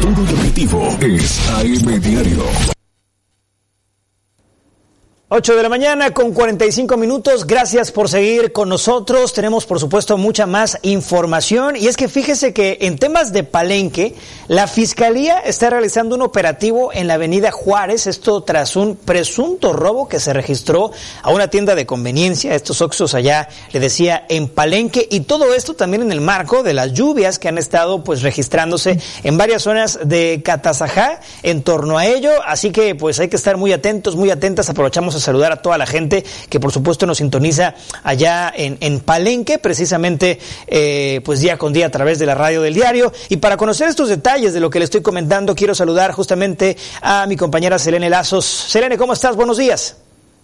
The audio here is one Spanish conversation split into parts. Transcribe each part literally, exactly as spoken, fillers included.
todo y objetivo es A M Diario. ocho de la mañana con cuarenta y cinco minutos. Gracias por seguir con nosotros. Tenemos, por supuesto, mucha más información. Y es que fíjese que en temas de Palenque, la Fiscalía está realizando un operativo en la avenida Juárez. Esto tras un presunto robo que se registró a una tienda de conveniencia. Estos Oxxos allá, le decía, en Palenque. Y todo esto también en el marco de las lluvias que han estado pues registrándose en varias zonas de Catazajá en torno a ello. Así que pues hay que estar muy atentos, muy atentas. Aprovechamos a saludar a toda la gente que por supuesto nos sintoniza allá en, en Palenque, precisamente eh, pues día con día a través de la radio del diario. Y para conocer estos detalles de lo que le estoy comentando, quiero saludar justamente a mi compañera Selene Lazos. Selene, ¿cómo estás? Buenos días.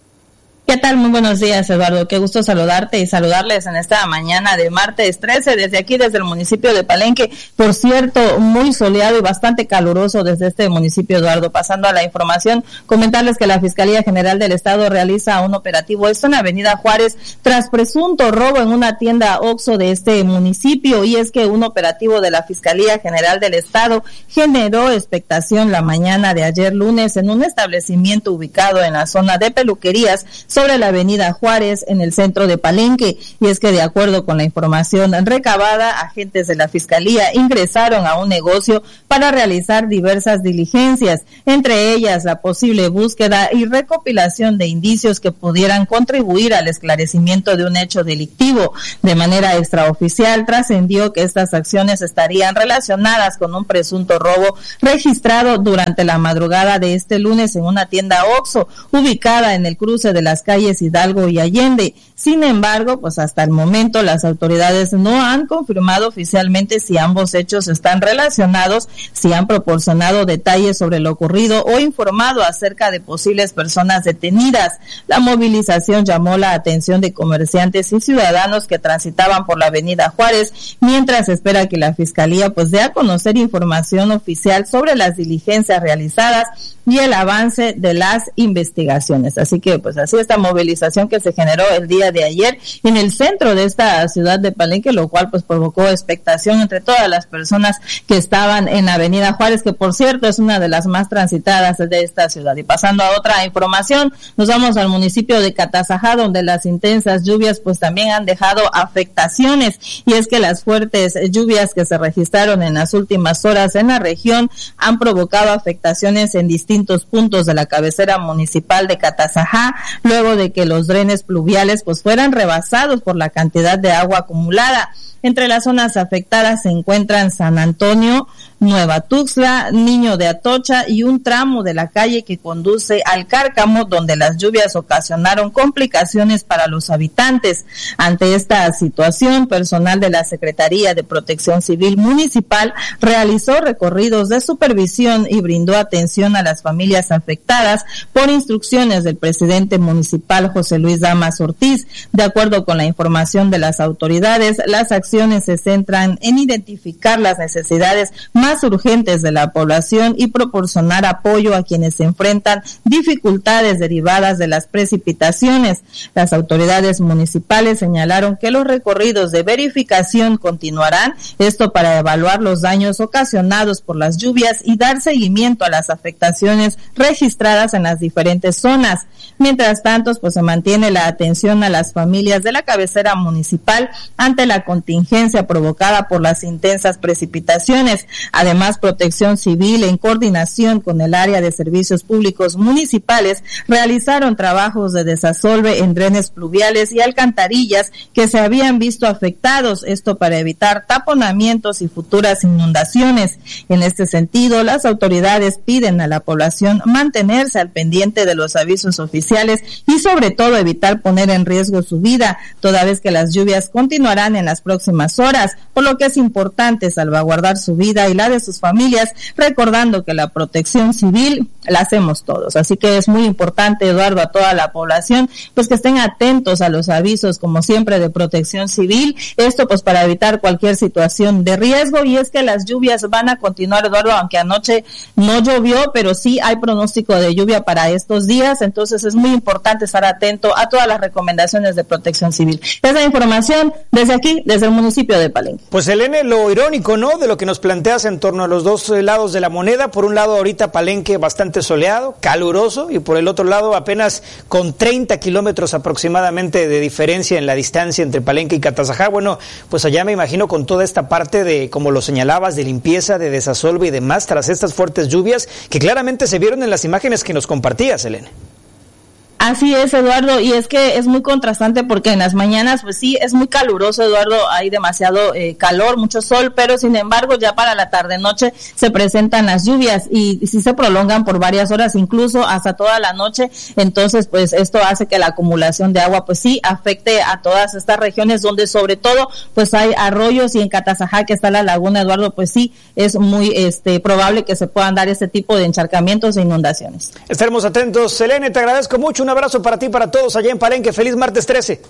¿Qué tal? Muy buenos días, Eduardo. Qué gusto saludarte y saludarles en esta mañana de martes trece, desde aquí, desde el municipio de Palenque. Por cierto, muy soleado y bastante caluroso desde este municipio, Eduardo. Pasando a la información, comentarles que la Fiscalía General del Estado realiza un operativo, esto en Avenida Juárez, tras presunto robo en una tienda Oxxo de este municipio. Y es que un operativo de la Fiscalía General del Estado generó expectación la mañana de ayer lunes en un establecimiento ubicado en la zona de peluquerías sobre la avenida Juárez en el centro de Palenque. Y es que de acuerdo con la información recabada, agentes de la Fiscalía ingresaron a un negocio para realizar diversas diligencias, entre ellas la posible búsqueda y recopilación de indicios que pudieran contribuir al esclarecimiento de un hecho delictivo. De manera extraoficial trascendió que estas acciones estarían relacionadas con un presunto robo registrado durante la madrugada de este lunes en una tienda Oxxo ubicada en el cruce de las calles Hidalgo y Allende. Sin embargo, pues hasta el momento las autoridades no han confirmado oficialmente si ambos hechos están relacionados, si han proporcionado detalles sobre lo ocurrido o informado acerca de posibles personas detenidas. La movilización llamó la atención de comerciantes y ciudadanos que transitaban por la avenida Juárez, mientras espera que la Fiscalía pues dé a conocer información oficial sobre las diligencias realizadas y el avance de las investigaciones. Así que pues así esta movilización que se generó el día de ayer en el centro de esta ciudad de Palenque, lo cual pues provocó expectación entre todas las personas que estaban en la avenida Juárez, que por cierto es una de las más transitadas de esta ciudad. Y pasando a otra información, nos vamos al municipio de Catazajá, donde las intensas lluvias pues también han dejado afectaciones. Y es que las fuertes lluvias que se registraron en las últimas horas en la región han provocado afectaciones en distintos puntos de la cabecera municipal de Catazajá, luego de que los drenes pluviales pues fueran rebasados por la cantidad de agua acumulada. Entre las zonas afectadas se encuentran San Antonio, Nueva Tuxtla, Niño de Atocha y un tramo de la calle que conduce al Cárcamo, donde las lluvias ocasionaron complicaciones para los habitantes. Ante esta situación, personal de la Secretaría de Protección Civil Municipal realizó recorridos de supervisión y brindó atención a las familias afectadas por instrucciones del presidente municipal José Luis Damas Ortiz. De acuerdo con la información de las autoridades, las acciones se centran en identificar las necesidades más urgentes de la población y proporcionar apoyo a quienes se enfrentan dificultades derivadas de las precipitaciones. Las autoridades municipales señalaron que los recorridos de verificación continuarán, esto para evaluar los daños ocasionados por las lluvias y dar seguimiento a las afectaciones registradas en las diferentes zonas. Mientras tanto, pues se mantiene la atención a las familias de la cabecera municipal ante la contingencia provocada por las intensas precipitaciones. Además, Protección Civil, en coordinación con el área de servicios públicos municipales, realizaron trabajos de desasolve en drenes pluviales y alcantarillas que se habían visto afectados, esto para evitar taponamientos y futuras inundaciones. En este sentido, las autoridades piden a la población mantenerse al pendiente de los avisos oficiales y sobre todo evitar poner en riesgo su vida, toda vez que las lluvias continuarán en las próximas horas, por lo que es importante salvaguardar su vida y la de sus familias, recordando que la protección civil la hacemos todos. Así que es muy importante, Eduardo, a toda la población, pues que estén atentos a los avisos, como siempre, de protección civil, esto pues para evitar cualquier situación de riesgo. Y es que las lluvias van a continuar, Eduardo, aunque anoche no llovió, pero sí hay pronóstico de lluvia para estos días, entonces es muy importante estar atento a todas las recomendaciones de protección civil. Esa información desde aquí, desde el municipio de Palenque. Pues Elene, lo irónico, ¿no?, de lo que nos planteas en torno a los dos lados de la moneda. Por un lado, ahorita Palenque bastante soleado, caluroso, y por el otro lado apenas con treinta kilómetros aproximadamente de diferencia en la distancia entre Palenque y Catazajá. Bueno, pues allá me imagino con toda esta parte de, como lo señalabas, de limpieza, de desasolve y demás, tras estas fuertes lluvias que claramente se vieron en las imágenes que nos compartías, Elena. Así es, Eduardo, y es que es muy contrastante porque en las mañanas, pues sí, es muy caluroso, Eduardo, hay demasiado eh, calor, mucho sol, pero sin embargo ya para la tarde-noche se presentan las lluvias y, y sí se prolongan por varias horas, incluso hasta toda la noche. Entonces, pues esto hace que la acumulación de agua, pues sí, afecte a todas estas regiones donde sobre todo, pues hay arroyos, y en Catazajá, que está la laguna, Eduardo, pues sí, es muy este probable que se puedan dar este tipo de encharcamientos e inundaciones. Estaremos atentos, Elena, te agradezco mucho. Un abrazo para ti y para todos allá en Palenque. Feliz martes trece.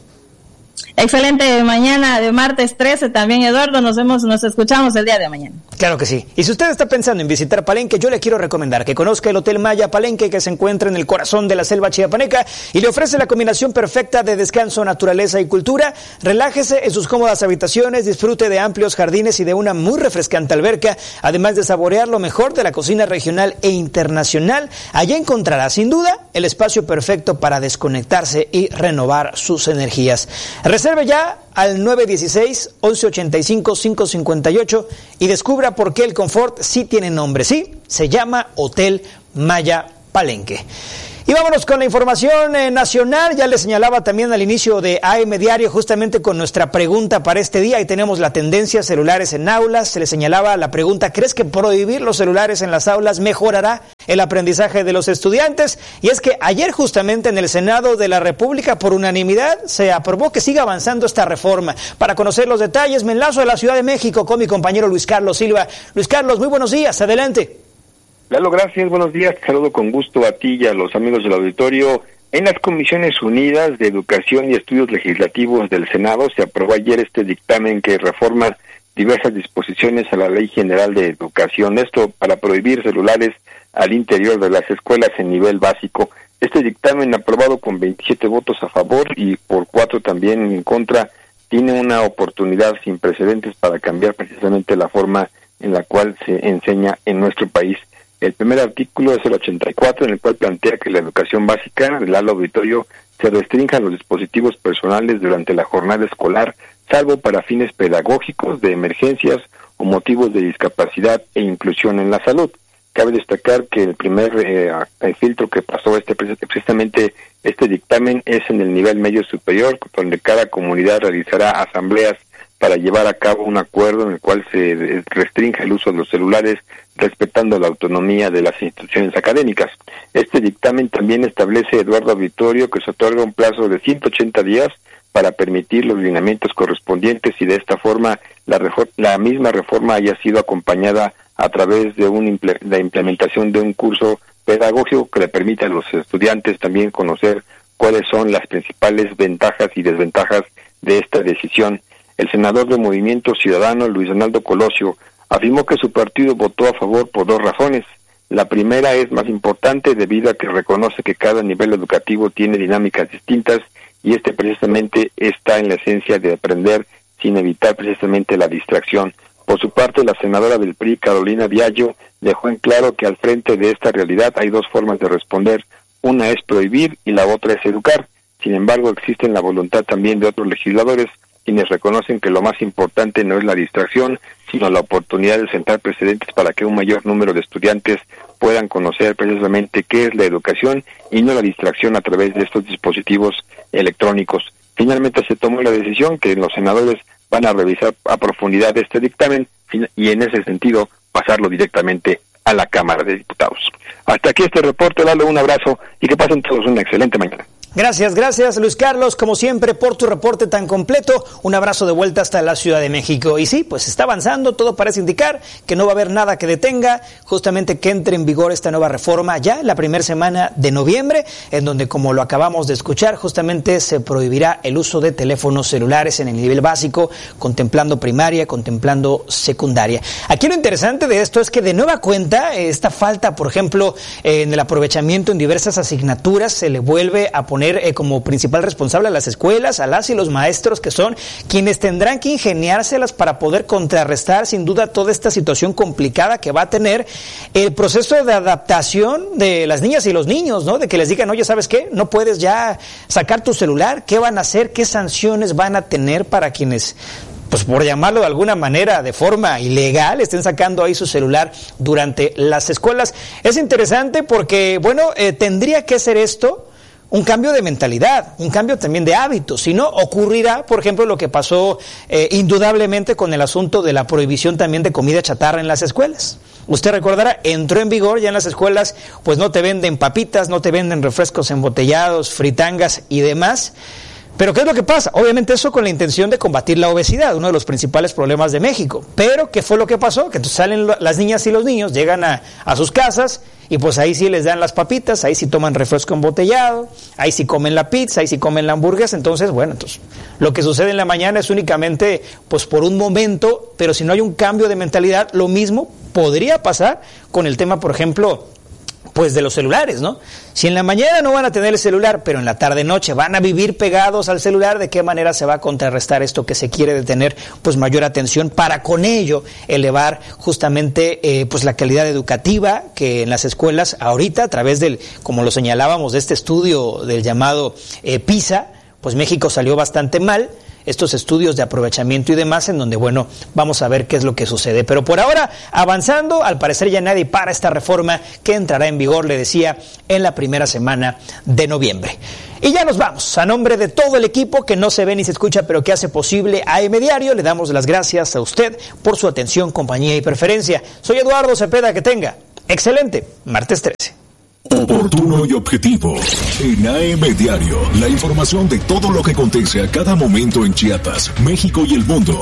Excelente mañana de martes trece también, Eduardo. Nos vemos, nos escuchamos el día de mañana. Claro que sí. Y si usted está pensando en visitar Palenque, yo le quiero recomendar que conozca el Hotel Maya Palenque, que se encuentra en el corazón de la selva chiapaneca y le ofrece la combinación perfecta de descanso, naturaleza y cultura. Relájese en sus cómodas habitaciones, disfrute de amplios jardines y de una muy refrescante alberca, además de saborear lo mejor de la cocina regional e internacional. Allá encontrará, sin duda, el espacio perfecto para desconectarse y renovar sus energías. Reserve ya al nueve uno seis, once ochenta y cinco, quinientos cincuenta y ocho y descubra por qué el confort sí tiene nombre. Sí, se llama Hotel Maya Palenque. Y vámonos con la información eh, nacional. Ya les señalaba también al inicio de A M Diario, justamente con nuestra pregunta para este día. Ahí tenemos la tendencia celulares en aulas. Se les señalaba la pregunta: ¿crees que prohibir los celulares en las aulas mejorará el aprendizaje de los estudiantes? Y es que ayer justamente en el Senado de la República, por unanimidad, se aprobó que siga avanzando esta reforma. Para conocer los detalles, me enlazo a la Ciudad de México con mi compañero Luis Carlos Silva. Luis Carlos, muy buenos días, adelante. Lalo, gracias, buenos días, te saludo con gusto a ti y a los amigos del auditorio. En las Comisiones Unidas de Educación y Estudios Legislativos del Senado se aprobó ayer este dictamen que reforma diversas disposiciones a la Ley General de Educación, esto para prohibir celulares al interior de las escuelas en nivel básico. Este dictamen, aprobado con veintisiete votos a favor y por cuatro también en contra, tiene una oportunidad sin precedentes para cambiar precisamente la forma en la cual se enseña en nuestro país. El primer artículo es el ochenta y cuatro, en el cual plantea que la educación básica del auditorio se restrinja a los dispositivos personales durante la jornada escolar, salvo para fines pedagógicos, de emergencias o motivos de discapacidad e inclusión en la salud. Cabe destacar que el primer eh, el filtro que pasó este precisamente este dictamen es en el nivel medio superior, donde cada comunidad realizará asambleas para llevar a cabo un acuerdo en el cual se restringe el uso de los celulares, respetando la autonomía de las instituciones académicas. Este dictamen también establece, Eduardo Auditorio, que se otorga un plazo de ciento ochenta días para permitir los lineamientos correspondientes y de esta forma la, refor- la misma reforma haya sido acompañada a través de un imple- la implementación de un curso pedagógico que le permita a los estudiantes también conocer cuáles son las principales ventajas y desventajas de esta decisión. El senador de Movimiento Ciudadano, Luis Donaldo Colosio, afirmó que su partido votó a favor por dos razones. La primera es más importante debido a que reconoce que cada nivel educativo tiene dinámicas distintas y este precisamente está en la esencia de aprender sin evitar precisamente la distracción. Por su parte, la senadora del P R I, Carolina Viallo, dejó en claro que al frente de esta realidad hay dos formas de responder. Una es prohibir y la otra es educar. Sin embargo, existe la voluntad también de otros legisladores quienes reconocen que lo más importante no es la distracción, sino la oportunidad de sentar precedentes para que un mayor número de estudiantes puedan conocer precisamente qué es la educación y no la distracción a través de estos dispositivos electrónicos. Finalmente se tomó la decisión que los senadores van a revisar a profundidad este dictamen y en ese sentido pasarlo directamente a la Cámara de Diputados. Hasta aquí este reporte, Lalo, un abrazo y que pasen todos una excelente mañana. Gracias, gracias Luis Carlos, como siempre, por tu reporte tan completo. Un abrazo de vuelta hasta la Ciudad de México. Y sí, pues está avanzando, todo parece indicar que no va a haber nada que detenga justamente que entre en vigor esta nueva reforma ya la primera semana de noviembre, en donde, como lo acabamos de escuchar, justamente se prohibirá el uso de teléfonos celulares en el nivel básico, contemplando primaria, contemplando secundaria. Aquí lo interesante de esto es que de nueva cuenta esta falta, por ejemplo, en el aprovechamiento en diversas asignaturas se le vuelve a poner poner eh, como principal responsable a las escuelas, a las y los maestros, que son quienes tendrán que ingeniárselas para poder contrarrestar sin duda toda esta situación complicada que va a tener el proceso de adaptación de las niñas y los niños, ¿no? De que les digan, oye, ¿sabes qué? No puedes ya sacar tu celular. ¿Qué van a hacer? ¿Qué sanciones van a tener para quienes, pues por llamarlo de alguna manera, de forma ilegal, estén sacando ahí su celular durante las escuelas? Es interesante porque, bueno, eh, tendría que ser esto un cambio de mentalidad, un cambio también de hábitos. Si no, ocurrirá, por ejemplo, lo que pasó eh, indudablemente con el asunto de la prohibición también de comida chatarra en las escuelas. Usted recordará, entró en vigor ya en las escuelas, pues no te venden papitas, no te venden refrescos embotellados, fritangas y demás. Pero ¿qué es lo que pasa? Obviamente eso con la intención de combatir la obesidad, uno de los principales problemas de México. Pero ¿qué fue lo que pasó? Que entonces salen las niñas y los niños, llegan a, a sus casas y pues ahí sí les dan las papitas, ahí sí toman refresco embotellado, ahí sí comen la pizza, ahí sí comen la hamburguesa. Entonces, bueno, entonces lo que sucede en la mañana es únicamente pues por un momento, pero si no hay un cambio de mentalidad, lo mismo podría pasar con el tema, por ejemplo, pues de los celulares, ¿no? Si en la mañana no van a tener el celular, pero en la tarde-noche van a vivir pegados al celular, ¿de qué manera se va a contrarrestar esto que se quiere de tener pues mayor atención para con ello elevar justamente eh, pues la calidad educativa que en las escuelas ahorita a través del, como lo señalábamos, de este estudio del llamado eh, PISA, pues México salió bastante mal, estos estudios de aprovechamiento y demás, en donde, bueno, vamos a ver qué es lo que sucede. Pero por ahora, avanzando, al parecer ya nadie para esta reforma que entrará en vigor, le decía, en la primera semana de noviembre. Y ya nos vamos. A nombre de todo el equipo que no se ve ni se escucha, pero que hace posible A M Diario, le damos las gracias a usted por su atención, compañía y preferencia. Soy Eduardo Cepeda, que tenga excelente martes trece. Oportuno y objetivo. En A M Diario, la información de todo lo que acontece a cada momento en Chiapas, México y el mundo.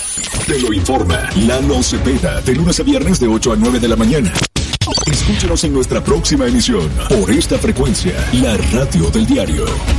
Te lo informa Lalo Cepeda, de lunes a viernes de ocho a nueve de la mañana. Escúchanos en nuestra próxima emisión, por esta frecuencia, la radio del diario.